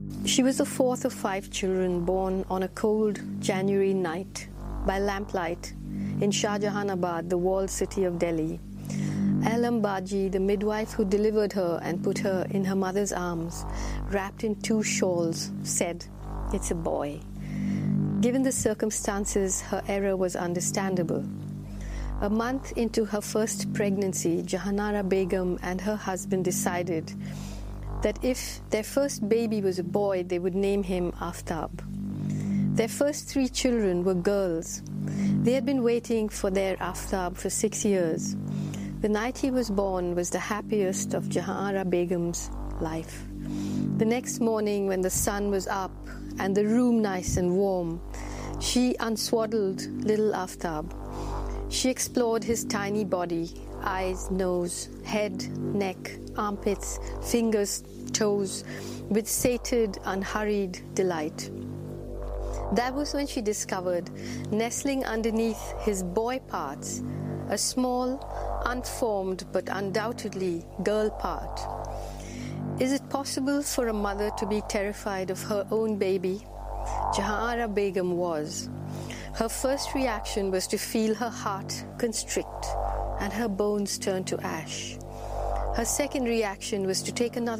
She was the fourth of 5 children born on a cold January night by lamplight in Shahjahanabad, the walled city of Delhi. Alam Baji, the midwife who delivered her and put her in her mother's arms, wrapped in 2 shawls, said, "It's a boy." Given the circumstances, her error was understandable. A month into her first pregnancy, Jahanara Begum and her husband decided that if their first baby was a boy, they would name him Aftab. Their first 3 children were girls. They had been waiting for their Aftab for 6 years. The night he was born was the happiest of Jahanara Begum's life. The next morning, when the sun was up and the room nice and warm, she unswaddled little Aftab. She explored his tiny body, eyes, nose, head, neck, armpits, fingers, toes, with sated, unhurried delight. That was when she discovered, nestling underneath his boy parts, a small, unformed but undoubtedly girl part. Is it possible for a mother to be terrified of her own baby? Jahanara Begum was. Her first reaction was to feel her heart constrict and her bones turn to ash. Her second reaction was to take another